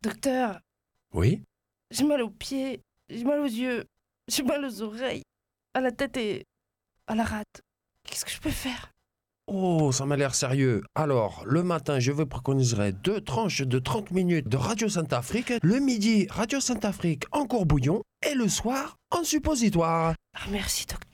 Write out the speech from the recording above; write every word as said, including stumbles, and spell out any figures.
Docteur, Oui? j'ai mal aux pieds, j'ai mal aux yeux, j'ai mal aux oreilles, à la tête et à la rate. Qu'est-ce que je peux faire? Oh, ça m'a l'air sérieux. Alors, le matin, je vous préconiserai deux tranches de trente minutes de Radio Saint-Afrique. Le midi, Radio Saint-Afrique en courbouillon. Et le soir, en suppositoire. Ah, merci, docteur.